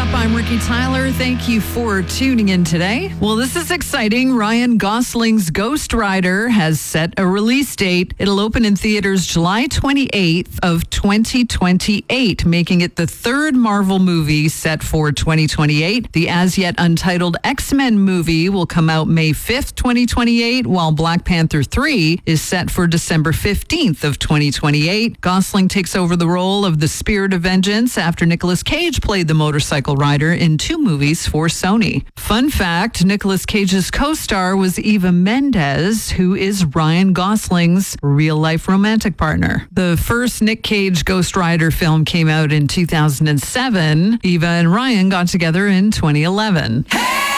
up? I'm Ricky Tyler. Thank you for tuning in today. Well, this is exciting. Ryan Gosling's Ghost Rider has set a release date. It'll open in theaters July 28th of 2028, making it the third Marvel movie set for 2028. The as yet untitled X-Men movie will come out May 5th, 2028, while Black Panther 3 is set for December 15th of 2028. Gosling takes over the role of the Spirit of Vengeance after Nicolas Cage played the motorcycle rider in 2 movies for Sony. Fun fact, Nicolas Cage's co-star was Eva Mendes, who is Ryan Gosling's real-life romantic partner. The first Nick Cage Ghost Rider film came out in 2007. Eva and Ryan got together in 2011. Hey!